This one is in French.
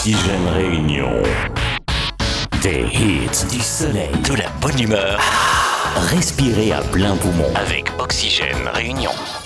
Oxygène Réunion. Des hits, du soleil, de la bonne humeur. Respirez à plein poumon avec Oxygène Réunion.